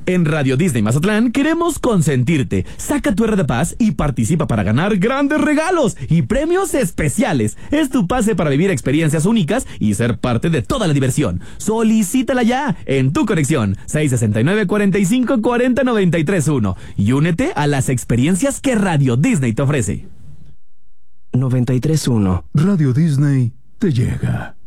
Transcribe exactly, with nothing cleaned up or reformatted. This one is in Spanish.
En Radio Disney Mazatlán queremos consentirte. Saca tu R de Paz y participa para ganar grandes regalos y premios especiales. Es tu pase para vivir experiencias únicas y ser parte de toda la diversión. Solicítala ya en tu conexión seis sesenta y nueve, cuarenta y cinco, cuarenta, noventa y tres uno y únete a las experiencias que Radio Disney te ofrece. noventa y tres uno. Radio Disney te llega.